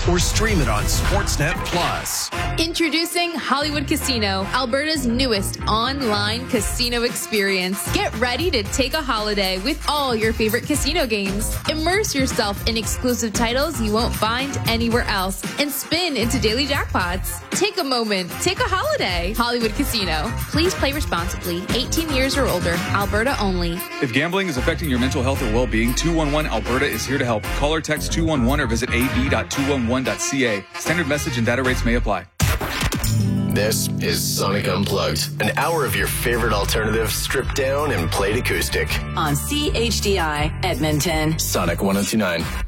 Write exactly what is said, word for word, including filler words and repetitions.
or stream it on Sportsnet Plus. Introducing Hollywood Casino, Alberta's newest online casino experience. Get ready to take a holiday with all your favorite casino games. Immerse yourself in exclusive titles you won't find anywhere else and spin into daily jackpots. Take a moment. Take a holiday. Hollywood Casino. Please play responsibly. eighteen years or older. Alberta only. If gambling is affecting your mental health or well-being, two one one Alberta is here to help. Call or text two one one or visit a b dot two one one dot c a. Standard message and data rates may apply. This is Sonic Unplugged, an hour of your favorite alternative stripped down and played acoustic. On C H D I Edmonton. Sonic one oh two nine.